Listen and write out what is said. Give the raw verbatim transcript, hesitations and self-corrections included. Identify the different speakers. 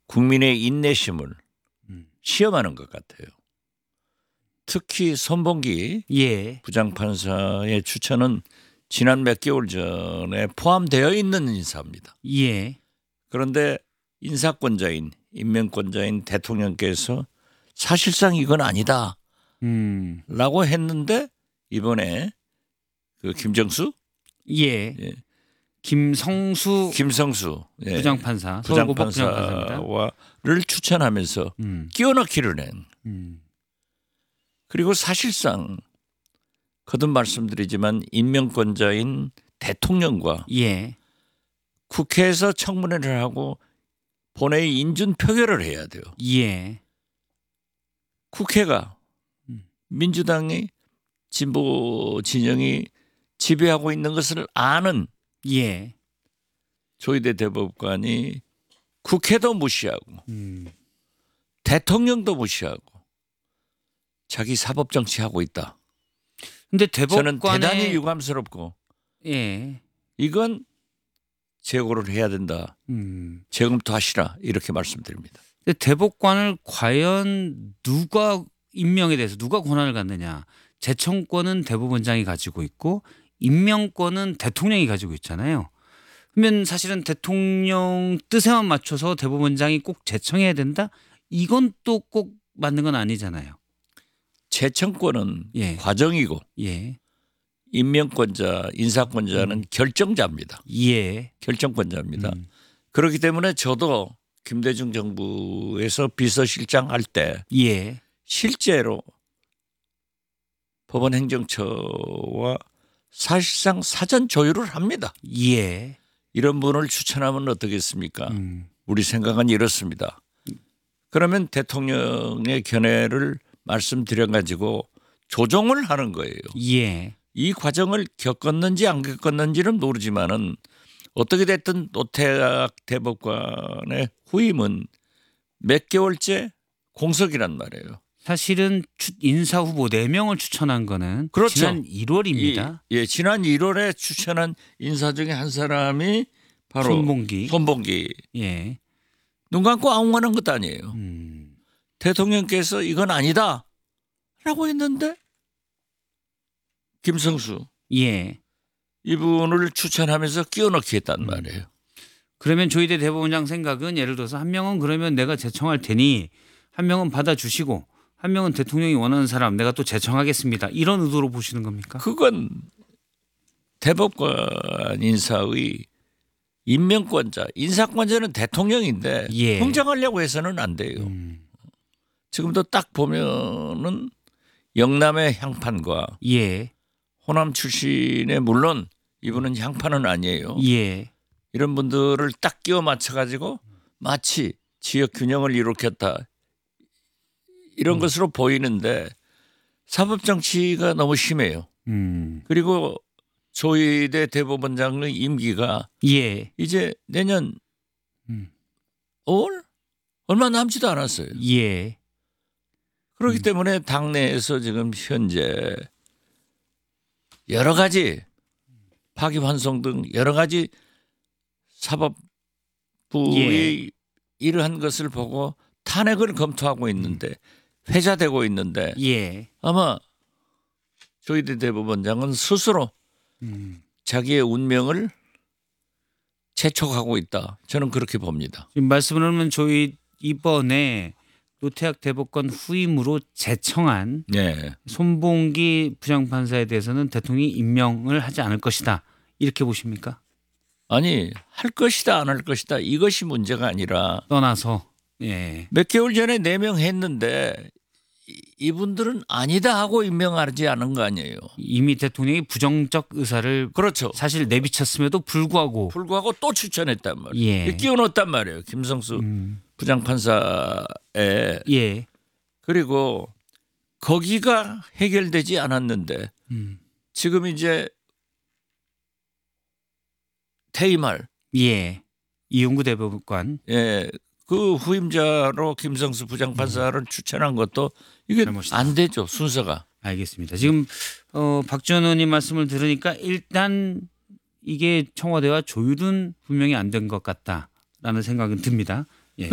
Speaker 1: 국민의 인내심을
Speaker 2: 음.
Speaker 1: 시험하는 것 같아요. 특히 손봉기
Speaker 2: 예.
Speaker 1: 부장판사의 추천은 지난 몇 개월 전에 포함되어 있는 인사입니다.
Speaker 2: 예.
Speaker 1: 그런데 인사권자인 임명권자인 대통령께서 사실상 이건 아니다
Speaker 2: 음.
Speaker 1: 라고 했는데 이번에 그 김정수
Speaker 2: 예.
Speaker 1: 예.
Speaker 2: 김성수
Speaker 1: 김성수 예.
Speaker 2: 부장판사 서울고법 부장판사입니다.
Speaker 1: 부장판사를 추천하면서
Speaker 2: 음.
Speaker 1: 끼워넣기를 낸.
Speaker 2: 음.
Speaker 1: 그리고 사실상 거듭 말씀드리지만 임명권자인 대통령과
Speaker 2: 예.
Speaker 1: 국회에서 청문회를 하고 본회의 인준 표결을 해야 돼요.
Speaker 2: 예.
Speaker 1: 국회가
Speaker 2: 음.
Speaker 1: 민주당이 진보 진영이 지배하고 있는 것을 아는
Speaker 2: 예.
Speaker 1: 조희대 대법관이 국회도 무시하고
Speaker 2: 음.
Speaker 1: 대통령도 무시하고 자기 사법 정치하고 있다.
Speaker 2: 근데
Speaker 1: 저는
Speaker 2: 대법관의
Speaker 1: 대단히 유감스럽고
Speaker 2: 예.
Speaker 1: 이건 재고를 해야 된다.
Speaker 2: 음.
Speaker 1: 재검토하시라 이렇게 말씀드립니다.
Speaker 2: 근데 대법관을 과연 누가 임명에 대해서 누가 권한을 갖느냐. 제청권은 대법원장이 가지고 있고 임명권은 대통령이 가지고 있잖아요. 그러면 사실은 대통령 뜻에만 맞춰서 대법원장이 꼭 제청해야 된다? 이건 또 꼭 맞는 건 아니잖아요.
Speaker 1: 제청권은
Speaker 2: 예.
Speaker 1: 과정이고
Speaker 2: 예.
Speaker 1: 임명권자, 인사권자는
Speaker 2: 음.
Speaker 1: 결정자입니다.
Speaker 2: 예.
Speaker 1: 결정권자입니다.
Speaker 2: 음.
Speaker 1: 그렇기 때문에 저도 김대중 정부에서 비서실장 할 때
Speaker 2: 예.
Speaker 1: 실제로 법원행정처와 사실상 사전 조율을 합니다.
Speaker 2: 예.
Speaker 1: 이런 분을 추천하면 어떻겠습니까?
Speaker 2: 음.
Speaker 1: 우리 생각은 이렇습니다. 그러면 대통령의 견해를 말씀드려 가지고 조정을 하는 거예요.
Speaker 2: 예.
Speaker 1: 이 과정을 겪었는지 안 겪었는지는 모르지만은 어떻게 됐든 노태학 대법관의 후임은 몇 개월째 공석이란 말이에요.
Speaker 2: 사실은 인사 후보 네 명을 추천한 거는
Speaker 1: 그렇죠.
Speaker 2: 지난 일월입니다.
Speaker 1: 이, 예, 지난 일월에 추천한 인사 중에 한 사람이 바로
Speaker 2: 손봉기.
Speaker 1: 손봉기.
Speaker 2: 예.
Speaker 1: 눈 감고 아웅하는 것도 아니에요.
Speaker 2: 음.
Speaker 1: 대통령께서 이건 아니다라고 했는데 김성수
Speaker 2: 예.
Speaker 1: 이분을 추천하면서 끼워넣기 했단 말이에요.
Speaker 2: 그러면 조희대 대법원장 생각은 예를 들어서 한 명은 그러면 내가 제청할 테니 한 명은 받아주시고 한 명은 대통령이 원하는 사람 내가 또 제청하겠습니다. 이런 의도로 보시는 겁니까?
Speaker 1: 그건 대법관 인사의 임명권자, 인사권자는 대통령인데
Speaker 2: 예.
Speaker 1: 흥정하려고 해서는 안 돼요.
Speaker 2: 음.
Speaker 1: 지금도 딱 보면은 영남의 향판과
Speaker 2: 예.
Speaker 1: 호남 출신의 물론 이분은 향판은 아니에요.
Speaker 2: 예.
Speaker 1: 이런 분들을 딱 끼워 맞춰 가지고 마치 지역 균형을 이룩했다 이런
Speaker 2: 음.
Speaker 1: 것으로 보이는데 사법 정치가 너무 심해요.
Speaker 2: 음.
Speaker 1: 그리고 조희대 대법원장의 임기가
Speaker 2: 예.
Speaker 1: 이제 내년
Speaker 2: 음.
Speaker 1: 오월 얼마 남지도 않았어요.
Speaker 2: 예.
Speaker 1: 그렇기
Speaker 2: 음.
Speaker 1: 때문에 당내에서 지금 현재 여러 가지 파기환송 등 여러 가지 사법부의
Speaker 2: 예.
Speaker 1: 이러한 것을 보고 탄핵을 검토하고 있는데 회자되고 있는데
Speaker 2: 예.
Speaker 1: 아마 조희대 대법원장은 스스로
Speaker 2: 음.
Speaker 1: 자기의 운명을 재촉하고 있다. 저는 그렇게 봅니다.
Speaker 2: 지금 말씀을 하면 저희 이번에 노태학 대법관 후임으로 제청한
Speaker 1: 네.
Speaker 2: 손봉기 부장판사에 대해서는 대통령이 임명을 하지 않을 것이다. 이렇게 보십니까?
Speaker 1: 아니 할 것이다 안 할 것이다 이것이 문제가 아니라
Speaker 2: 떠나서 예.
Speaker 1: 몇 개월 전에 네 명 했는데 이분들은 아니다 하고 임명하지 않은 거 아니에요.
Speaker 2: 이미 대통령이 부정적 의사를
Speaker 1: 그렇죠.
Speaker 2: 사실 내비쳤음에도 불구하고
Speaker 1: 불구하고 또 추천했단 말이에요.
Speaker 2: 예.
Speaker 1: 끼워넣었단 말이에요. 김성수
Speaker 2: 음.
Speaker 1: 부장판사에.
Speaker 2: 예.
Speaker 1: 그리고 거기가 해결되지 않았는데
Speaker 2: 음.
Speaker 1: 지금 이제 퇴임할
Speaker 2: 예. 이용구 대법관
Speaker 1: 예, 그 후임자로 김성수 부장판사를 음. 추천한 것도 이게
Speaker 2: 잘못이다.
Speaker 1: 안 되죠. 순서가.
Speaker 2: 알겠습니다. 지금 어, 박지원 의원님 말씀을 들으니까 일단 이게 청와대와 조율은 분명히 안 된 것 같다라는 생각은 듭니다.